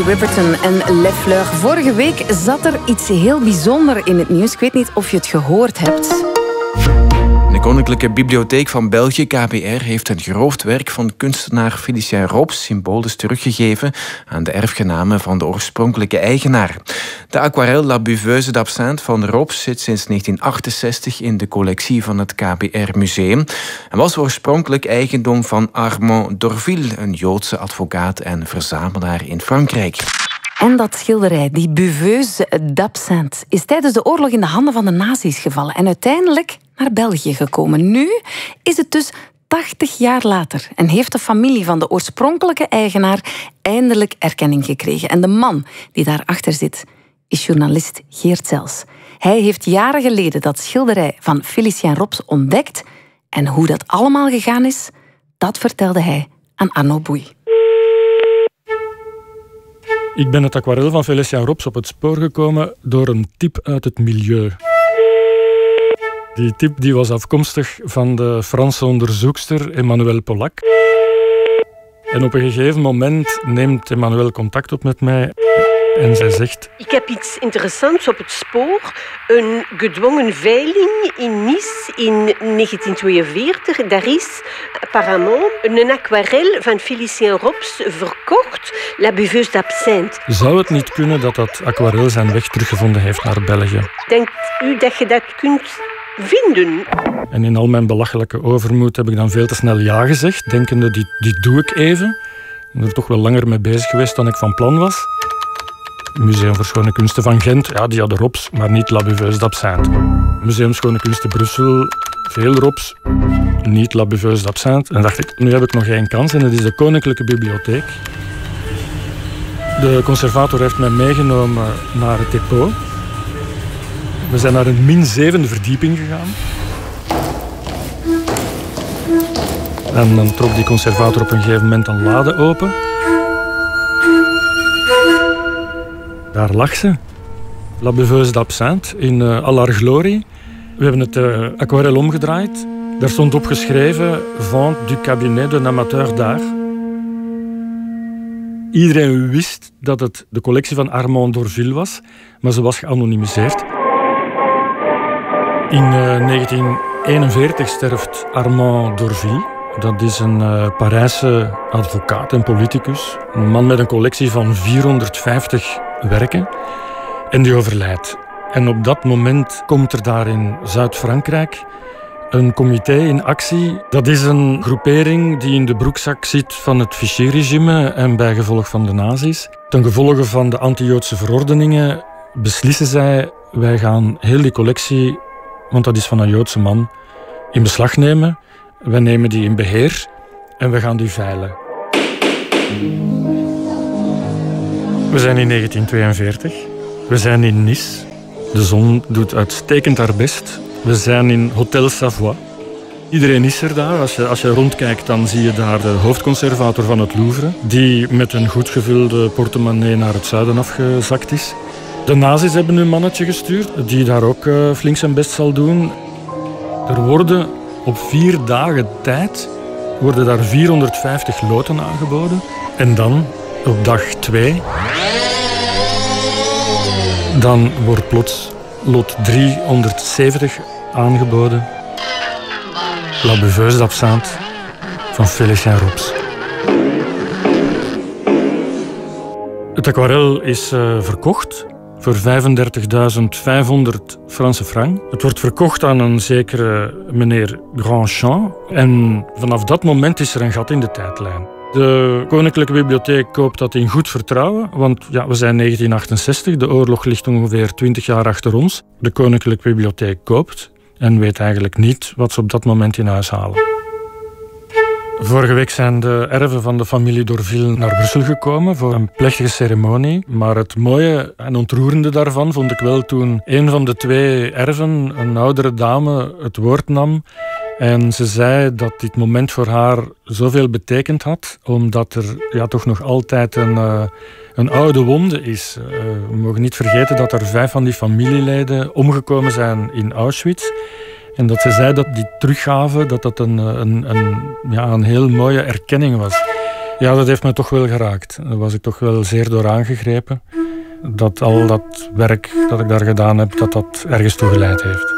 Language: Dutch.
Riperton en Le Fleur. Vorige week zat er iets heel bijzonders in het nieuws. Ik weet niet of je het gehoord hebt. De Koninklijke Bibliotheek van België, KBR, heeft een geroofd werk van kunstenaar Félicien Rops symbolisch teruggegeven aan de erfgenamen van de oorspronkelijke eigenaar. De aquarel La Buveuse d'Absinthe van Rops zit sinds 1968 in de collectie van het KBR-museum en was oorspronkelijk eigendom van Armand d'Orville, een Joodse advocaat en verzamelaar in Frankrijk. En dat schilderij, die Buveuse d'Absinthe, is tijdens de oorlog in de handen van de nazi's gevallen en uiteindelijk naar België gekomen. Nu is het dus 80 jaar later en heeft de familie van de oorspronkelijke eigenaar eindelijk erkenning gekregen. En de man die daarachter zit is journalist Geert Zels. Hij heeft jaren geleden dat schilderij van Félicien Rops ontdekt en hoe dat allemaal gegaan is, dat vertelde hij aan Arno Boei. Ik ben het aquarel van Félicien Rops op het spoor gekomen door een tip uit het milieu. Die tip die was afkomstig van de Franse onderzoekster Emmanuelle Polak. En op een gegeven moment neemt Emmanuelle contact op met mij en zij zegt: Ik heb iets interessants op het spoor. Een gedwongen veiling in Nice in 1942. Daar is apparemment een aquarel van Félicien Rops verkocht. La Buveuse d'Absinthe. Zou het niet kunnen dat dat aquarel zijn weg teruggevonden heeft naar België? Denkt u dat je dat kunt vinden? En in al mijn belachelijke overmoed heb ik dan veel te snel ja gezegd, denkende, die doe ik even. Ik ben er toch wel langer mee bezig geweest dan ik van plan was. Museum voor Schone Kunsten van Gent, ja, die hadden Rops, maar niet La Buveuse d'Absinthe. Museum Schone Kunsten Brussel, veel Rops, niet La Buveuse d'Absinthe. En dacht ik, nu heb ik nog één kans en dat is de Koninklijke Bibliotheek. De conservator heeft mij meegenomen naar het depot. We zijn naar een -7e verdieping gegaan. En dan trok die conservator op een gegeven moment een lade open. Daar lag ze. La Buveuse d'Absinthe in al haar glorie. We hebben het aquarel omgedraaid. Daar stond op geschreven: Vente du cabinet d'un amateur d'art. Iedereen wist dat het de collectie van Armand d'Orville was, maar ze was geanonimiseerd. In 1941 sterft Armand d'Orville. Dat is een Parijse advocaat en politicus. Een man met een collectie van 450 werken. En die overlijdt. En op dat moment komt er daar in Zuid-Frankrijk een comité in actie. Dat is een groepering die in de broekzak zit van het Vichy-regime en bijgevolg van de nazi's. Ten gevolge van de anti-Joodse verordeningen beslissen zij: wij gaan heel die collectie, want dat is van een Joodse man, in beslag nemen. Wij nemen die in beheer en we gaan die veilen. We zijn in 1942. We zijn in Nice. De zon doet uitstekend haar best. We zijn in Hotel Savoie. Iedereen is er daar. Als je rondkijkt, dan zie je daar de hoofdconservator van het Louvre, die met een goed gevulde portemonnee naar het zuiden afgezakt is. De nazi's hebben hun mannetje gestuurd, die daar ook flink zijn best zal doen. Er worden op 4 dagen tijd worden daar 450 loten aangeboden. En dan, op dag 2, dan wordt plots lot 370 aangeboden. La Buveuse d'Absinthe van Félicien Rops. Het aquarel is verkocht voor 35.500 Franse francs. Het wordt verkocht aan een zekere meneer Grandchamp. En vanaf dat moment is er een gat in de tijdlijn. De Koninklijke Bibliotheek koopt dat in goed vertrouwen, want ja, we zijn 1968, de oorlog ligt ongeveer 20 jaar achter ons. De Koninklijke Bibliotheek koopt en weet eigenlijk niet wat ze op dat moment in huis halen. Vorige week zijn de erven van de familie d'Orville naar Brussel gekomen voor een plechtige ceremonie. Maar het mooie en ontroerende daarvan vond ik wel toen een van de 2 erven, een oudere dame, het woord nam. En ze zei dat dit moment voor haar zoveel betekend had, omdat er toch nog altijd een oude wonde is. We mogen niet vergeten dat er 5 van die familieleden omgekomen zijn in Auschwitz. En dat ze zei dat die teruggave, dat een heel mooie erkenning was. Ja, dat heeft me toch wel geraakt. Daar was ik toch wel zeer door aangegrepen. Dat al dat werk dat ik daar gedaan heb, dat ergens toe geleid heeft.